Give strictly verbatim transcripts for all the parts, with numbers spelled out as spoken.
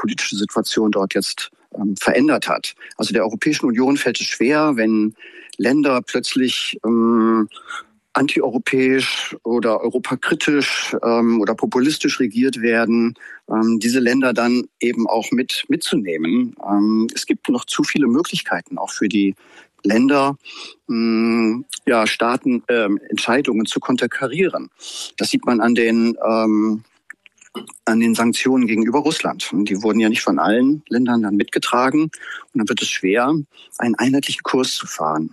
politische Situation dort jetzt ähm, verändert hat. Also der Europäischen Union fällt es schwer, wenn Länder plötzlich ähm, antieuropäisch oder europakritisch ähm, oder populistisch regiert werden, ähm, diese Länder dann eben auch mit mitzunehmen. Ähm, es gibt noch zu viele Möglichkeiten auch für die Länder, mh, ja, Staaten, äh, Entscheidungen zu konterkarieren. Das sieht man an den ähm, an den Sanktionen gegenüber Russland. Die wurden ja nicht von allen Ländern dann mitgetragen. Und dann wird es schwer, einen einheitlichen Kurs zu fahren.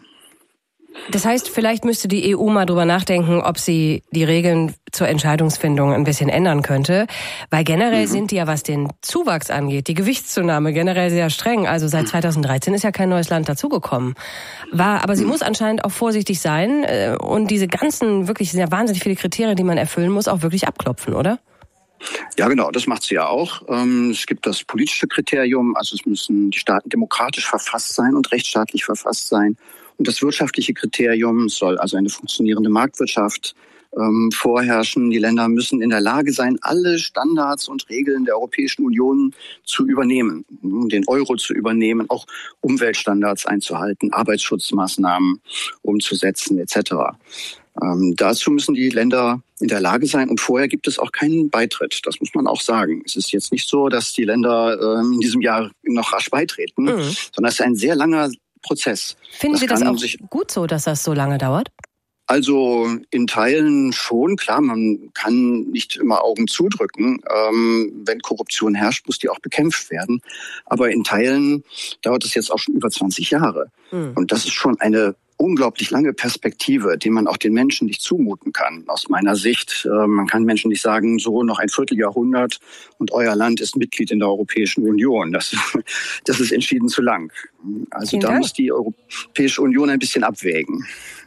Das heißt, vielleicht müsste die E U mal drüber nachdenken, ob sie die Regeln zur Entscheidungsfindung ein bisschen ändern könnte. Weil generell mhm. sind die ja, was den Zuwachs angeht, die Gewichtszunahme generell sehr streng. Also seit zweitausenddreizehn ist ja kein neues Land dazugekommen. War, aber sie mhm. muss anscheinend auch vorsichtig sein und diese ganzen wirklich sehr wahnsinnig viele Kriterien, die man erfüllen muss, auch wirklich abklopfen, oder? Ja, genau, das macht sie ja auch. Es gibt das politische Kriterium, also es müssen die Staaten demokratisch verfasst sein und rechtsstaatlich verfasst sein. Und das wirtschaftliche Kriterium soll also eine funktionierende Marktwirtschaft ähm, vorherrschen. Die Länder müssen in der Lage sein, alle Standards und Regeln der Europäischen Union zu übernehmen, den Euro zu übernehmen, auch Umweltstandards einzuhalten, Arbeitsschutzmaßnahmen umzusetzen et cetera. Ähm, dazu müssen die Länder in der Lage sein. Und vorher gibt es auch keinen Beitritt. Das muss man auch sagen. Es ist jetzt nicht so, dass die Länder ähm, in diesem Jahr noch rasch beitreten, mhm. sondern es ist ein sehr langer Prozess. Finden Sie das auch gut so, dass das so lange dauert? Also in Teilen schon, klar, man kann nicht immer Augen zudrücken. Ähm, wenn Korruption herrscht, muss die auch bekämpft werden. Aber in Teilen dauert es jetzt auch schon über zwanzig Jahre. Mhm. Und das ist schon eine unglaublich lange Perspektive, die man auch den Menschen nicht zumuten kann. Aus meiner Sicht, äh, man kann Menschen nicht sagen, so noch ein Vierteljahrhundert und euer Land ist Mitglied in der Europäischen Union. Das, das ist entschieden zu lang. Also Vielen da Dank. Muss die Europäische Union ein bisschen abwägen.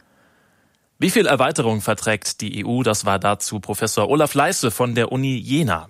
Wie viel Erweiterung verträgt die E U? Das war dazu Professor Olaf Leisse von der Uni Jena.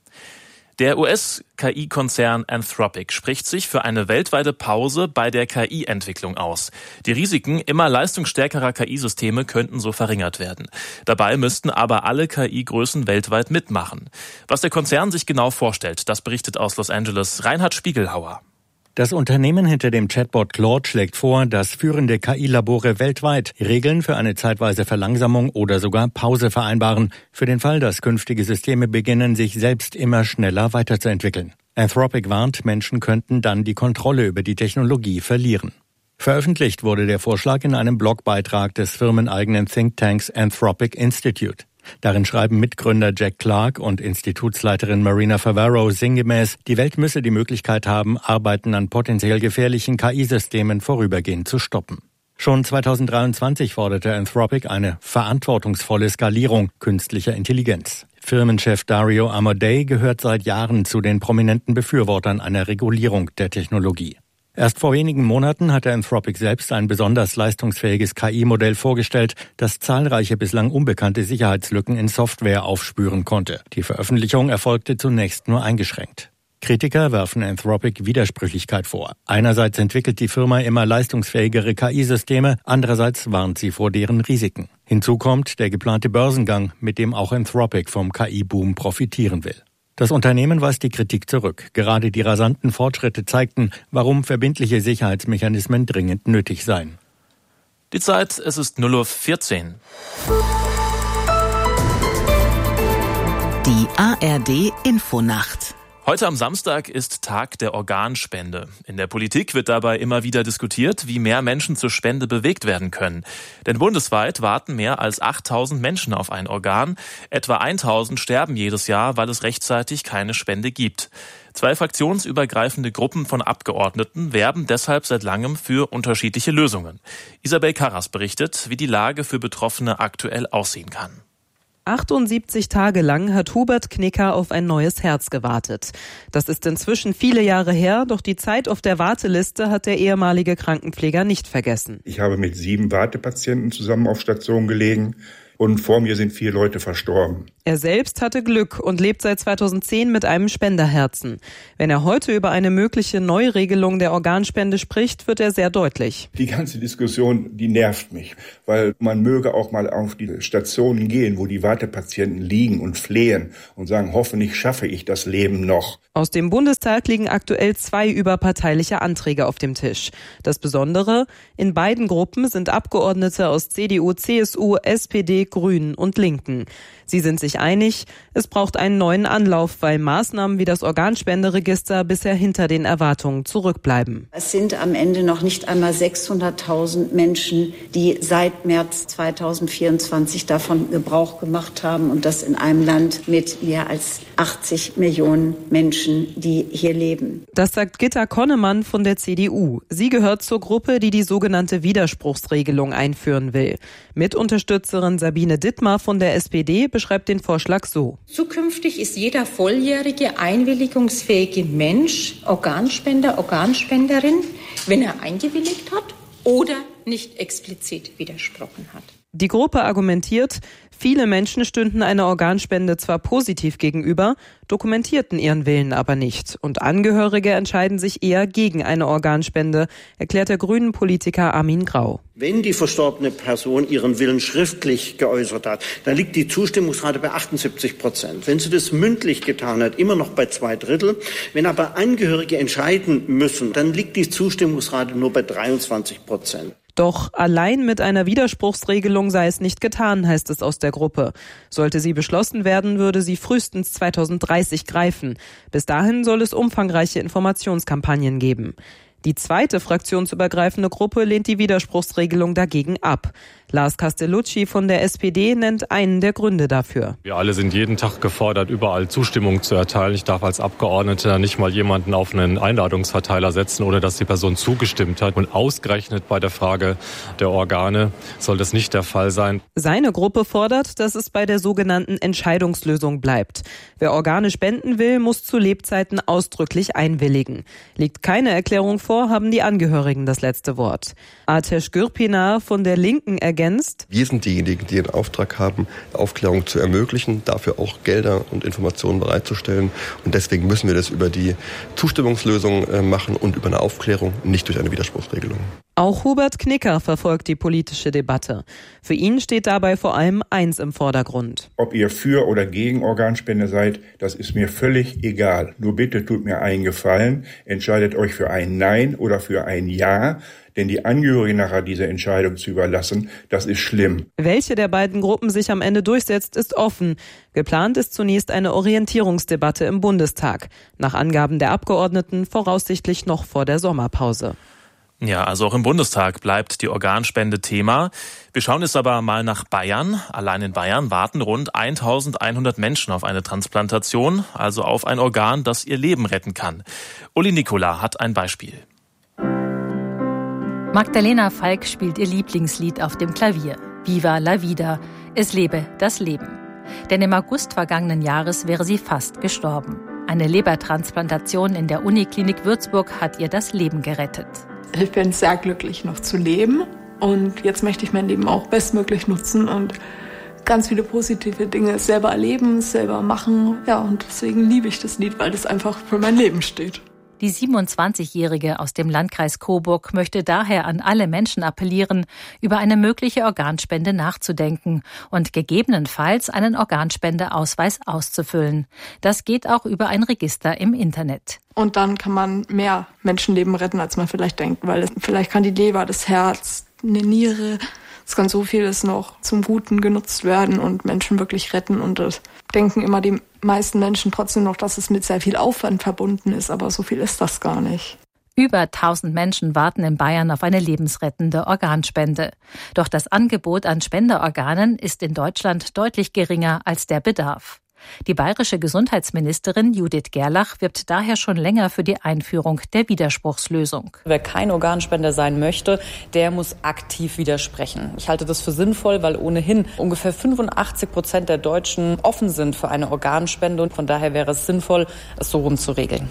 Der U S-K I-Konzern Anthropic spricht sich für eine weltweite Pause bei der K I-Entwicklung aus. Die Risiken immer leistungsstärkerer K I-Systeme könnten so verringert werden. Dabei müssten aber alle K I-Größen weltweit mitmachen. Was der Konzern sich genau vorstellt, das berichtet aus Los Angeles Reinhard Spiegelhauer. Das Unternehmen hinter dem Chatbot Claude schlägt vor, dass führende K I-Labore weltweit Regeln für eine zeitweise Verlangsamung oder sogar Pause vereinbaren, für den Fall, dass künftige Systeme beginnen, sich selbst immer schneller weiterzuentwickeln. Anthropic warnt, Menschen könnten dann die Kontrolle über die Technologie verlieren. Veröffentlicht wurde der Vorschlag in einem Blogbeitrag des firmeneigenen Thinktanks Anthropic Institute. Darin schreiben Mitgründer Jack Clark und Institutsleiterin Marina Favaro sinngemäß, die Welt müsse die Möglichkeit haben, Arbeiten an potenziell gefährlichen K I-Systemen vorübergehend zu stoppen. Schon zweitausenddreiundzwanzig forderte Anthropic eine verantwortungsvolle Skalierung künstlicher Intelligenz. Firmenchef Dario Amodei gehört seit Jahren zu den prominenten Befürwortern einer Regulierung der Technologie. Erst vor wenigen Monaten hatte Anthropic selbst ein besonders leistungsfähiges K I-Modell vorgestellt, das zahlreiche bislang unbekannte Sicherheitslücken in Software aufspüren konnte. Die Veröffentlichung erfolgte zunächst nur eingeschränkt. Kritiker werfen Anthropic Widersprüchlichkeit vor. Einerseits entwickelt die Firma immer leistungsfähigere K I-Systeme, andererseits warnt sie vor deren Risiken. Hinzu kommt der geplante Börsengang, mit dem auch Anthropic vom K I-Boom profitieren will. Das Unternehmen weist die Kritik zurück. Gerade die rasanten Fortschritte zeigten, warum verbindliche Sicherheitsmechanismen dringend nötig seien. Die Zeit, es ist null Uhr vierzehn. Die A R D Infonacht. Heute am Samstag ist Tag der Organspende. In der Politik wird dabei immer wieder diskutiert, wie mehr Menschen zur Spende bewegt werden können. Denn bundesweit warten mehr als achttausend Menschen auf ein Organ. Etwa tausend sterben jedes Jahr, weil es rechtzeitig keine Spende gibt. Zwei fraktionsübergreifende Gruppen von Abgeordneten werben deshalb seit langem für unterschiedliche Lösungen. Isabel Karras berichtet, wie die Lage für Betroffene aktuell aussehen kann. achtundsiebzig Tage lang hat Hubert Knicker auf ein neues Herz gewartet. Das ist inzwischen viele Jahre her, doch die Zeit auf der Warteliste hat der ehemalige Krankenpfleger nicht vergessen. Ich habe mit sieben Wartepatienten zusammen auf Station gelegen. und vor mir sind vier Leute verstorben. Er selbst hatte Glück und lebt seit zweitausendzehn mit einem Spenderherzen. Wenn er heute über eine mögliche Neuregelung der Organspende spricht, wird er sehr deutlich. Die ganze Diskussion, die nervt mich, weil man möge auch mal auf die Stationen gehen, wo die Wartepatienten liegen und flehen und sagen, hoffentlich schaffe ich das Leben noch. Aus dem Bundestag liegen aktuell zwei überparteiliche Anträge auf dem Tisch. Das Besondere, in beiden Gruppen sind Abgeordnete aus C D U, C S U, S P D, Grünen und Linken. Sie sind sich einig, es braucht einen neuen Anlauf, weil Maßnahmen wie das Organspenderegister bisher hinter den Erwartungen zurückbleiben. Es sind am Ende noch nicht einmal sechshunderttausend Menschen, die seit März zweitausendvierundzwanzig davon Gebrauch gemacht haben, und das in einem Land mit mehr als achtzig Millionen Menschen, die hier leben. Das sagt Gitta Konnemann von der C D U. Sie gehört zur Gruppe, die die sogenannte Widerspruchsregelung einführen will. Mitunterstützerin Sabine Dittmar von der S P D beschreibt den Vorschlag so. Zukünftig ist jeder volljährige, einwilligungsfähige Mensch Organspender, Organspenderin, wenn er eingewilligt hat oder nicht explizit widersprochen hat. Die Gruppe argumentiert, viele Menschen stünden einer Organspende zwar positiv gegenüber, dokumentierten ihren Willen aber nicht. Und Angehörige entscheiden sich eher gegen eine Organspende, erklärt der Grünen-Politiker Armin Grau. Wenn die verstorbene Person ihren Willen schriftlich geäußert hat, dann liegt die Zustimmungsrate bei achtundsiebzig Prozent. Wenn sie das mündlich getan hat, immer noch bei zwei Drittel. Wenn aber Angehörige entscheiden müssen, dann liegt die Zustimmungsrate nur bei dreiundzwanzig Prozent. Doch allein mit einer Widerspruchsregelung sei es nicht getan, heißt es aus der Gruppe. Sollte sie beschlossen werden, würde sie frühestens zweitausenddreißig greifen. Bis dahin soll es umfangreiche Informationskampagnen geben. Die zweite fraktionsübergreifende Gruppe lehnt die Widerspruchsregelung dagegen ab. Lars Castellucci von der S P D nennt einen der Gründe dafür. Wir alle sind jeden Tag gefordert, überall Zustimmung zu erteilen. Ich darf als Abgeordneter nicht mal jemanden auf einen Einladungsverteiler setzen, ohne dass die Person zugestimmt hat. Und ausgerechnet bei der Frage der Organe soll das nicht der Fall sein. Seine Gruppe fordert, dass es bei der sogenannten Entscheidungslösung bleibt. Wer Organe spenden will, muss zu Lebzeiten ausdrücklich einwilligen. Liegt keine Erklärung vor, haben die Angehörigen das letzte Wort. Ateş Gürpınar von der Linken ergänzt: Wir sind diejenigen, die den Auftrag haben, Aufklärung zu ermöglichen, dafür auch Gelder und Informationen bereitzustellen. Und deswegen müssen wir das über die Zustimmungslösung machen und über eine Aufklärung, nicht durch eine Widerspruchsregelung. Auch Hubert Knicker verfolgt die politische Debatte. Für ihn steht dabei vor allem eins im Vordergrund. Ob ihr für oder gegen Organspende seid, das ist mir völlig egal. Nur bitte tut mir einen Gefallen, entscheidet euch für ein Nein oder für ein Ja. Denn die Angehörigen nachher diese Entscheidung zu überlassen, das ist schlimm. Welche der beiden Gruppen sich am Ende durchsetzt, ist offen. Geplant ist zunächst eine Orientierungsdebatte im Bundestag. Nach Angaben der Abgeordneten voraussichtlich noch vor der Sommerpause. Ja, also auch im Bundestag bleibt die Organspende Thema. Wir schauen jetzt aber mal nach Bayern. Allein in Bayern warten rund eintausendeinhundert Menschen auf eine Transplantation, also auf ein Organ, das ihr Leben retten kann. Uli Nikola hat ein Beispiel. Magdalena Falk spielt ihr Lieblingslied auf dem Klavier. Viva la vida, es lebe das Leben. Denn im August vergangenen Jahres wäre sie fast gestorben. Eine Lebertransplantation in der Uniklinik Würzburg hat ihr das Leben gerettet. Ich bin sehr glücklich, noch zu leben. Und jetzt möchte ich mein Leben auch bestmöglich nutzen und ganz viele positive Dinge selber erleben, selber machen. Ja, und deswegen liebe ich das Lied, weil das einfach für mein Leben steht. Die siebenundzwanzigjährige aus dem Landkreis Coburg möchte daher an alle Menschen appellieren, über eine mögliche Organspende nachzudenken und gegebenenfalls einen Organspendeausweis auszufüllen. Das geht auch über ein Register im Internet. Und dann kann man mehr Menschenleben retten, als man vielleicht denkt, weil es, vielleicht kann die Leber, das Herz, eine Niere, es kann so vieles noch zum Guten genutzt werden und Menschen wirklich retten. Und das denken immer die meisten Menschen trotzdem noch, dass es mit sehr viel Aufwand verbunden ist, aber so viel ist das gar nicht. Über tausend Menschen warten in Bayern auf eine lebensrettende Organspende. Doch das Angebot an Spenderorganen ist in Deutschland deutlich geringer als der Bedarf. Die bayerische Gesundheitsministerin Judith Gerlach wirbt daher schon länger für die Einführung der Widerspruchslösung. Wer kein Organspender sein möchte, der muss aktiv widersprechen. Ich halte das für sinnvoll, weil ohnehin ungefähr fünfundachtzig Prozent der Deutschen offen sind für eine Organspende. Und von daher wäre es sinnvoll, es so rum zu regeln.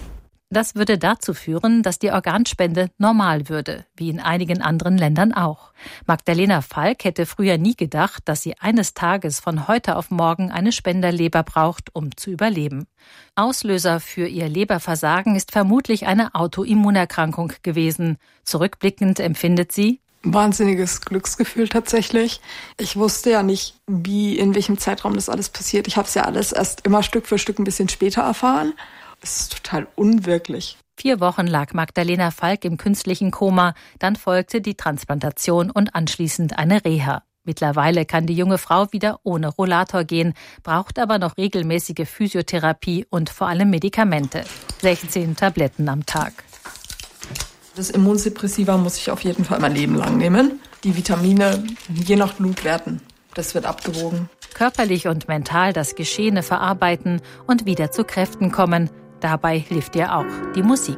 Das würde dazu führen, dass die Organspende normal würde, wie in einigen anderen Ländern auch. Magdalena Falk hätte früher nie gedacht, dass sie eines Tages von heute auf morgen eine Spenderleber braucht, um zu überleben. Auslöser für ihr Leberversagen ist vermutlich eine Autoimmunerkrankung gewesen. Zurückblickend empfindet sie: Wahnsinniges Glücksgefühl tatsächlich. Ich wusste ja nicht, wie, in welchem Zeitraum das alles passiert. Ich habe es ja alles erst immer Stück für Stück ein bisschen später erfahren. Es ist total unwirklich. Vier Wochen lag Magdalena Falk im künstlichen Koma, dann folgte die Transplantation und anschließend eine Reha. Mittlerweile kann die junge Frau wieder ohne Rollator gehen, braucht aber noch regelmäßige Physiotherapie und vor allem Medikamente. sechzehn Tabletten am Tag. Das Immunsuppressiva muss ich auf jeden Fall mein Leben lang nehmen. Die Vitamine je nach Blutwerten, das wird abgewogen. Körperlich und mental das Geschehene verarbeiten und wieder zu Kräften kommen. Dabei hilft ihr auch die Musik.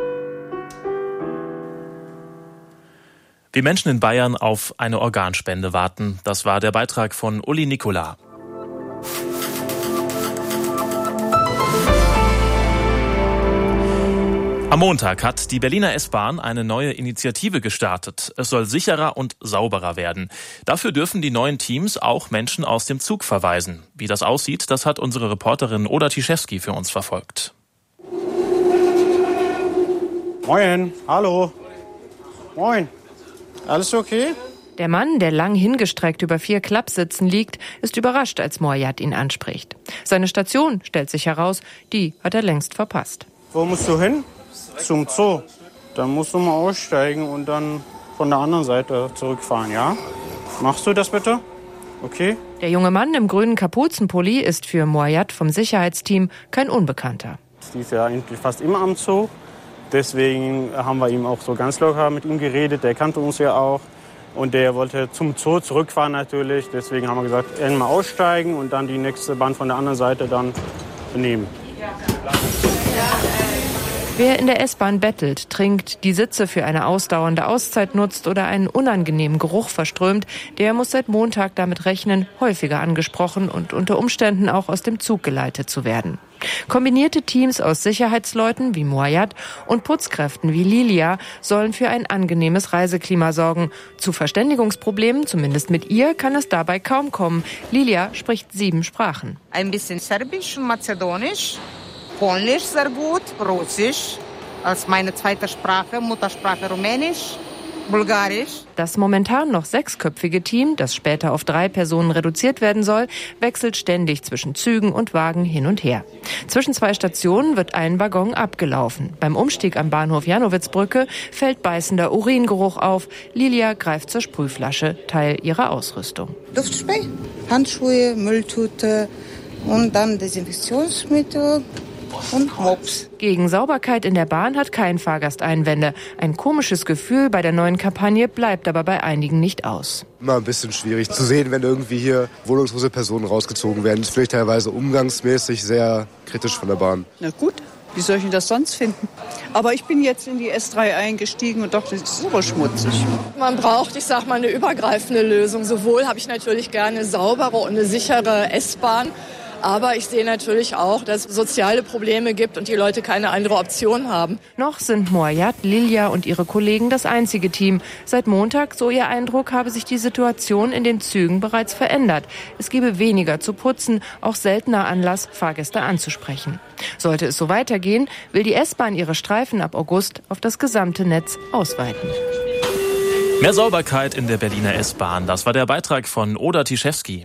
Wie Menschen in Bayern auf eine Organspende warten, das war der Beitrag von Uli Nicola. Am Montag hat die Berliner S-Bahn eine neue Initiative gestartet. Es soll sicherer und sauberer werden. Dafür dürfen die neuen Teams auch Menschen aus dem Zug verweisen. Wie das aussieht, das hat unsere Reporterin Oda Tiszewski für uns verfolgt. Moin, hallo. Moin. Alles okay? Der Mann, der lang hingestreckt über vier Klappsitzen liegt, ist überrascht, als Moayad ihn anspricht. Seine Station, stellt sich heraus, die hat er längst verpasst. Wo musst du hin? Zum Zoo. Dann musst du mal aussteigen und dann von der anderen Seite zurückfahren, ja? Machst du das bitte? Okay. Der junge Mann im grünen Kapuzenpulli ist für Moayad vom Sicherheitsteam kein Unbekannter. Die ist ja eigentlich fast immer am Zoo. Deswegen haben wir ihm auch so ganz locker mit ihm geredet. Der kannte uns ja auch. Und der wollte zum Zoo zurückfahren natürlich. Deswegen haben wir gesagt, einmal aussteigen und dann die nächste Bahn von der anderen Seite dann nehmen. Wer in der S-Bahn bettelt, trinkt, die Sitze für eine ausdauernde Auszeit nutzt oder einen unangenehmen Geruch verströmt, der muss seit Montag damit rechnen, häufiger angesprochen und unter Umständen auch aus dem Zug geleitet zu werden. Kombinierte Teams aus Sicherheitsleuten wie Moayad und Putzkräften wie Lilia sollen für ein angenehmes Reiseklima sorgen. Zu Verständigungsproblemen, zumindest mit ihr, kann es dabei kaum kommen. Lilia spricht sieben Sprachen. Ein bisschen Serbisch und Mazedonisch. Polnisch sehr gut, Russisch als meine zweite Sprache, Muttersprache Rumänisch, Bulgarisch. Das momentan noch sechsköpfige Team, das später auf drei Personen reduziert werden soll, wechselt ständig zwischen Zügen und Wagen hin und her. Zwischen zwei Stationen wird ein Waggon abgelaufen. Beim Umstieg am Bahnhof Janowitzbrücke fällt beißender Uringeruch auf. Lilia greift zur Sprühflasche, Teil ihrer Ausrüstung. Duftspray, Handschuhe, Mülltüte und dann Desinfektionsmittel. Und Mops. Gegen Sauberkeit in der Bahn hat kein Fahrgast Einwände. Ein komisches Gefühl bei der neuen Kampagne bleibt aber bei einigen nicht aus. Immer ein bisschen schwierig zu sehen, wenn irgendwie hier wohnungslose Personen rausgezogen werden. Das ist vielleicht teilweise umgangsmäßig sehr kritisch von der Bahn. Na gut, wie soll ich das sonst finden? Aber ich bin jetzt in die S drei eingestiegen und dachte, das ist aber schmutzig. Man braucht, ich sag mal, eine übergreifende Lösung. Sowohl habe ich natürlich gerne eine saubere und eine sichere S-Bahn. Aber ich sehe natürlich auch, dass es soziale Probleme gibt und die Leute keine andere Option haben. Noch sind Moayad, Lilia und ihre Kollegen das einzige Team. Seit Montag, so ihr Eindruck, habe sich die Situation in den Zügen bereits verändert. Es gebe weniger zu putzen, auch seltener Anlass, Fahrgäste anzusprechen. Sollte es so weitergehen, will die S-Bahn ihre Streifen ab August auf das gesamte Netz ausweiten. Mehr Sauberkeit in der Berliner S-Bahn. Das war der Beitrag von Oda Tiszewski.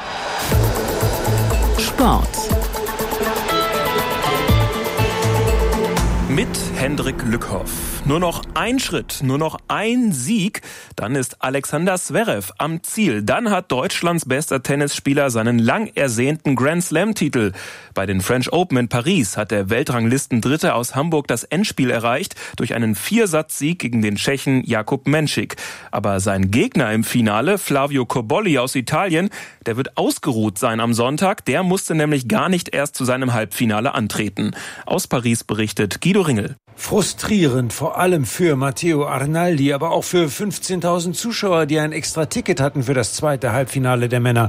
Sport. Mit Hendrik Lückhoff. Nur noch ein Schritt, nur noch ein Sieg, dann ist Alexander Zverev am Ziel. Dann hat Deutschlands bester Tennisspieler seinen lang ersehnten Grand-Slam-Titel. Bei den French Open in Paris hat der Weltranglistendritte aus Hamburg das Endspiel erreicht durch einen Viersatzsieg gegen den Tschechen Jakub Menšík. Aber sein Gegner im Finale, Flavio Cobolli aus Italien, der wird ausgeruht sein am Sonntag. Der musste nämlich gar nicht erst zu seinem Halbfinale antreten. Aus Paris berichtet Guido Ringel. Frustrierend, vor allem für Matteo Arnaldi, aber auch für fünfzehntausend Zuschauer, die ein extra Ticket hatten für das zweite Halbfinale der Männer.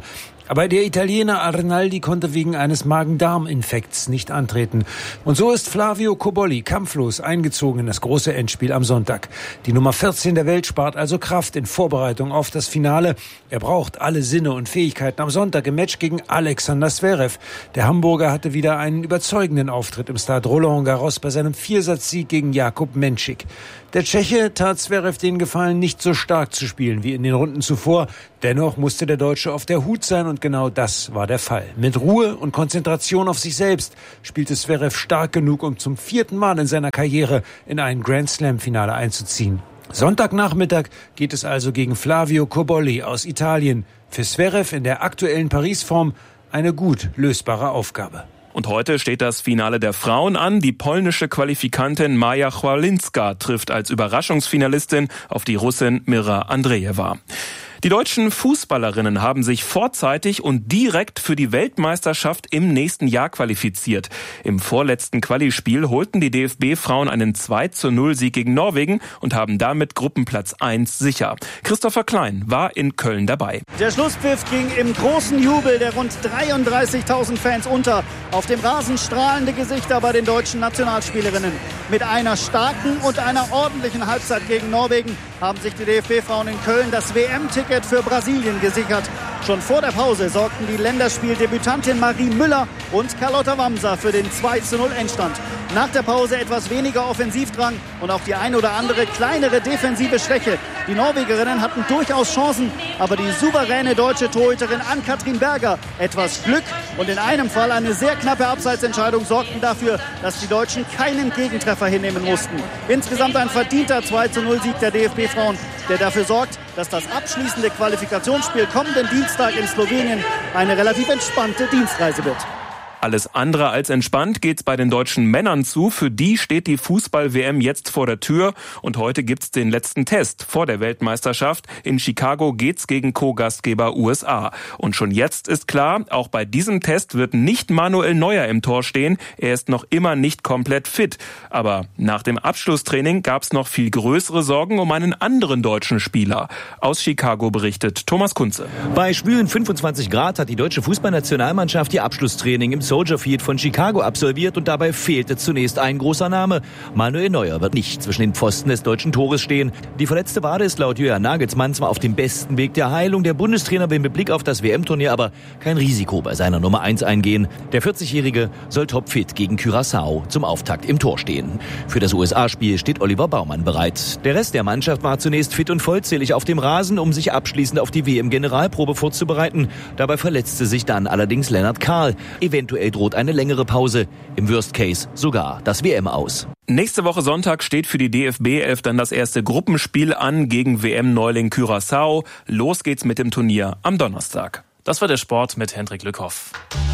Aber der Italiener Arnaldi konnte wegen eines Magen-Darm-Infekts nicht antreten. Und so ist Flavio Cobolli kampflos eingezogen in das große Endspiel am Sonntag. Die Nummer vierzehn der Welt spart also Kraft in Vorbereitung auf das Finale. Er braucht alle Sinne und Fähigkeiten am Sonntag im Match gegen Alexander Zverev. Der Hamburger hatte wieder einen überzeugenden Auftritt im Stade Roland Garros bei seinem Viersatzsieg gegen Jakub Menšik. Der Tscheche tat Zverev den Gefallen, nicht so stark zu spielen wie in den Runden zuvor. Dennoch musste der Deutsche auf der Hut sein und genau das war der Fall. Mit Ruhe und Konzentration auf sich selbst spielte Zverev stark genug, um zum vierten Mal in seiner Karriere in ein Grand-Slam-Finale einzuziehen. Sonntagnachmittag geht es also gegen Flavio Cobolli aus Italien. Für Zverev in der aktuellen Paris-Form eine gut lösbare Aufgabe. Und heute steht das Finale der Frauen an. Die polnische Qualifikantin Maja Chwalinska trifft als Überraschungsfinalistin auf die Russin Mira Andrejewa. Die deutschen Fußballerinnen haben sich vorzeitig und direkt für die Weltmeisterschaft im nächsten Jahr qualifiziert. Im vorletzten Quali-Spiel holten die D F B-Frauen einen zwei zu null Sieg gegen Norwegen und haben damit Gruppenplatz eins sicher. Christopher Klein war in Köln dabei. Der Schlusspfiff ging im großen Jubel der rund dreiunddreißigtausend Fans unter. Auf dem Rasen strahlende Gesichter bei den deutschen Nationalspielerinnen. Mit einer starken und einer ordentlichen Halbzeit gegen Norwegen haben sich die D F B-Frauen in Köln das W M-Ticket für Brasilien gesichert. Schon vor der Pause sorgten die Länderspieldebütantin Marie Müller und Carlotta Wamser für den zwei zu null Endstand. Nach der Pause etwas weniger Offensivdrang und auch die ein oder andere kleinere defensive Schwäche. Die Norwegerinnen hatten durchaus Chancen, aber die souveräne deutsche Torhüterin Ann-Kathrin Berger, etwas Glück und in einem Fall eine sehr knappe Abseitsentscheidung sorgten dafür, dass die Deutschen keinen Gegentreffer hinnehmen mussten. Insgesamt ein verdienter zwei zu null Sieg der D F B-Frauen, der dafür sorgt, dass das abschließende Qualifikationsspiel kommenden Dienstag in Slowenien eine relativ entspannte Dienstreise wird. Alles andere als entspannt geht's bei den deutschen Männern zu. Für die steht die Fußball-W M jetzt vor der Tür. Und heute gibt's den letzten Test vor der Weltmeisterschaft. In Chicago geht's gegen Co-Gastgeber U S A. Und schon jetzt ist klar, auch bei diesem Test wird nicht Manuel Neuer im Tor stehen. Er ist noch immer nicht komplett fit. Aber nach dem Abschlusstraining gab's noch viel größere Sorgen um einen anderen deutschen Spieler. Aus Chicago berichtet Thomas Kunze. Bei schwülen fünfundzwanzig Grad hat die deutsche Fußballnationalmannschaft ihr Abschlusstraining im Soldier Field von Chicago absolviert und dabei fehlte zunächst ein großer Name. Manuel Neuer wird nicht zwischen den Pfosten des deutschen Tores stehen. Die verletzte Wade ist laut Julian Nagelsmann zwar auf dem besten Weg der Heilung. Der Bundestrainer will mit Blick auf das W M-Turnier aber kein Risiko bei seiner Nummer eins eingehen. Der vierzigjährige soll topfit gegen Curaçao zum Auftakt im Tor stehen. Für das U S A-Spiel steht Oliver Baumann bereit. Der Rest der Mannschaft war zunächst fit und vollzählig auf dem Rasen, um sich abschließend auf die W M-Generalprobe vorzubereiten. Dabei verletzte sich dann allerdings Lennart Kahl. Eventuell droht eine längere Pause, im Worst Case sogar das W M aus. Nächste Woche Sonntag steht für die D F B elf dann das erste Gruppenspiel an gegen W M-Neuling Curaçao. Los geht's mit dem Turnier am Donnerstag. Das war der Sport mit Hendrik Lückhoff.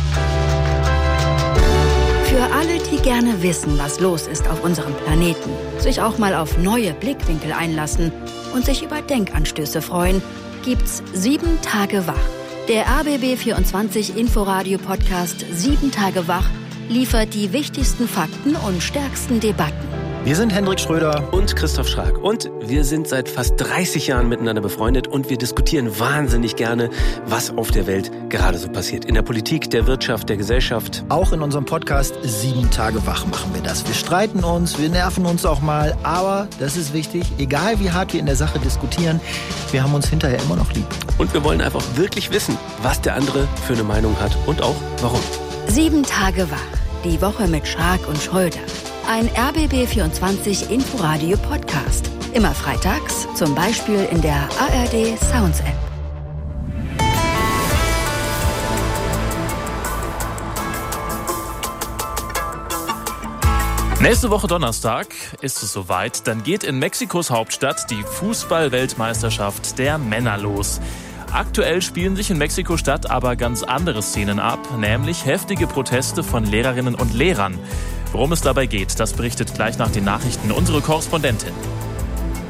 Für alle, die gerne wissen, was los ist auf unserem Planeten, sich auch mal auf neue Blickwinkel einlassen und sich über Denkanstöße freuen, gibt's sieben Tage wach. Der R B B vierundzwanzig Inforadio-Podcast Sieben Tage wach liefert die wichtigsten Fakten und stärksten Debatten. Wir sind Hendrik Schröder und Christoph Schrag und wir sind seit fast dreißig Jahren miteinander befreundet und wir diskutieren wahnsinnig gerne, was auf der Welt gerade so passiert. In der Politik, der Wirtschaft, der Gesellschaft. Auch in unserem Podcast Sieben Tage wach machen wir das. Wir streiten uns, wir nerven uns auch mal, aber das ist wichtig, egal wie hart wir in der Sache diskutieren, wir haben uns hinterher immer noch lieb. Und wir wollen einfach wirklich wissen, was der andere für eine Meinung hat und auch warum. Sieben Tage wach, die Woche mit Schrag und Schröder. Ein R B B vierundzwanzig Inforadio Podcast. Immer freitags, zum Beispiel in der A R D Sounds App. Nächste Woche Donnerstag ist es soweit. Dann geht in Mexikos Hauptstadt die Fußball-Weltmeisterschaft der Männer los. Aktuell spielen sich in Mexiko-Stadt aber ganz andere Szenen ab, nämlich heftige Proteste von Lehrerinnen und Lehrern. Worum es dabei geht, das berichtet gleich nach den Nachrichten unsere Korrespondentin.